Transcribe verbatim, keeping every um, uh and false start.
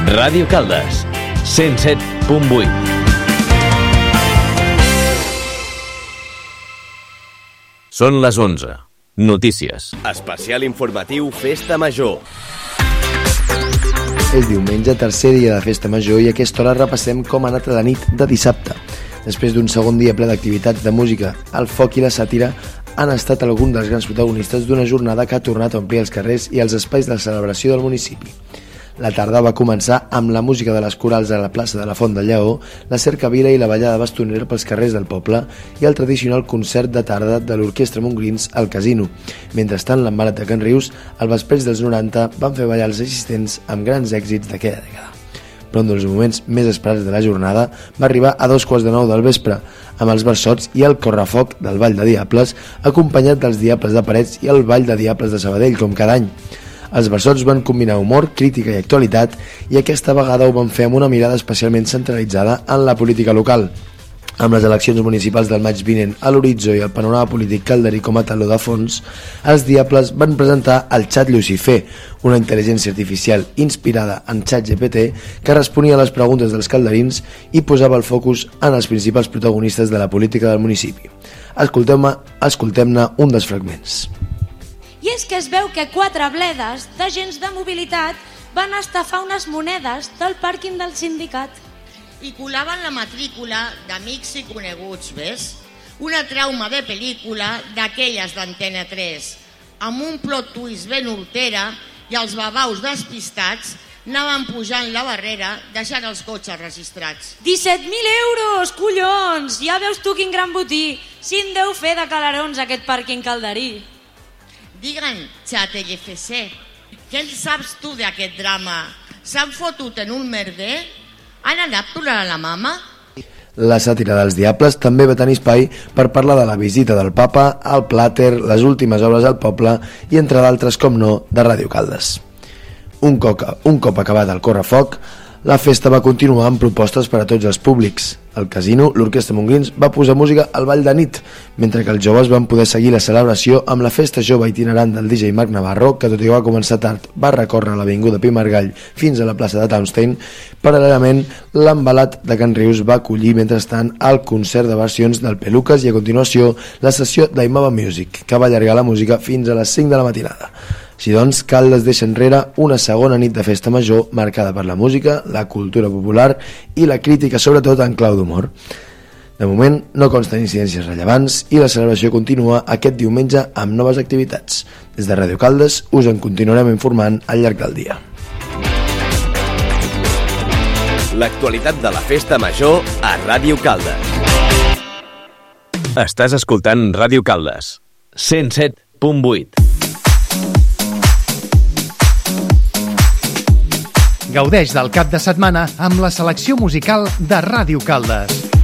Ràdio Caldes, cent set punt vuit. Són les onze. Notícies. Especial informatiu Festa Major. És diumenge, tercer dia de Festa Major, i a aquesta hora repassem com ha anat la nit de dissabte. Després d'un segon dia ple d'activitats de música, el foc i la sàtira han estat alguns dels grans protagonistes d'una jornada que ha tornat a omplir els carrers i els espais de celebració del municipi. La tarda va començar amb la música de les corals a la plaça de la Font del Lleó, la cercavila i la ballada bastonera pels carrers del poble i el tradicional concert de tarda de l'Orquestra Montgrins al Casino. Mentrestant, l'Embalat de Can Rius, al vespres dels noranta, van fer ballar els assistents amb grans èxits d'aquella dècada. Però un dels moments més esperats de la jornada va arribar a dos quarts de nou del vespre, amb els versots i el correfoc del Ball de Diables, acompanyat dels Diables de Parets i el Ball de Diables de Sabadell, com cada any. Els versots van combinar humor, crítica i actualitat, i aquesta vegada ho van fer amb una mirada especialment centralitzada en la política local. Amb les eleccions municipals del maig vinent a l'horitzó i el panorama polític calderí com a taló de fons, els Diables van presentar el Xat Lucifer, una intel·ligència artificial inspirada en ChatGPT que responia a les preguntes dels calderins i posava el focus en els principals protagonistes de la política del municipi. Escoltem-ne escoltem-ne un dels fragments. I és que es veu que quatre bledes d'agents de mobilitat van estafar unes monedes del pàrquing del sindicat. I colaven la matrícula d'amics i coneguts, ves? Una trauma de pel·lícula d'aquelles d'Antena tres, amb un plot twist ben hortera, i els babaus despistats anaven pujant la barrera deixant els cotxes registrats. disset mil euros, collons! Ja veus tu quin gran botí! Si en deu fer de calarons aquest pàrquing calderí. Digue'n, Xat-L F C, què en saps tu d'aquest drama? S'han fotut en un merder? Han anat plorant a la mama? La sàtira dels Diables també va tenir espai per parlar de la visita del papa, el plàter, les últimes obres al poble i, entre d'altres, com no, de Ràdio Caldes. Un cop, un cop acabat el correfoc, la festa va continuar amb propostes per a tots els públics. Al Casino, l'Orquestra Montgrins va posar música al ball de nit, mentre que els joves van poder seguir la celebració amb la festa jove itinerant del D J Marc Navarro, que tot i que va començar tard, va recórrer l'avinguda Pi Margall fins a la plaça de Townstein. Paral·lelament, l'Embalat de Can Rius va acollir mentrestant el concert de versions del Peluques i a continuació la sessió d'Aimaba Music, que va allargar la música fins a les cinc de la matinada. Així doncs, Caldes deixa enrere una segona nit de festa major marcada per la música, la cultura popular i la crítica, sobretot en clau d'humor. De moment, no consten incidències rellevants i la celebració continua aquest diumenge amb noves activitats. Des de Ràdio Caldes us en continuarem informant al llarg del dia. L'actualitat de la Festa Major a Ràdio Caldes. Estàs escoltant Ràdio Caldes, cent set punt vuit. Gaudeix del cap de setmana amb la selecció musical de Ràdio Caldes.